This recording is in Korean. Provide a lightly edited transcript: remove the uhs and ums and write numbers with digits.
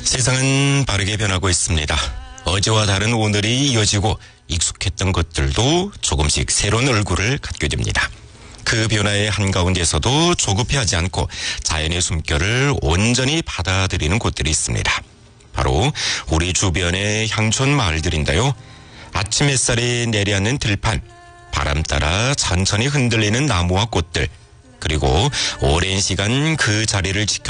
세상은 빠르게 변하고 있습니다. 어제와 다른 오늘이 이어지고 익숙했던 것들도 조금씩 새로운 얼굴을 갖게 됩니다. 그 변화의 한가운데서도 조급해하지 않고 자연의 숨결을 온전히 받아들이는 곳들이 있습니다. 바로 우리 주변의 향촌 마을들인데요. 아침 햇살이 내려앉는 들판, 바람 따라 천천히 흔들리는 나무와 꽃들, 그리고 오랜 시간 그 자리를 지켜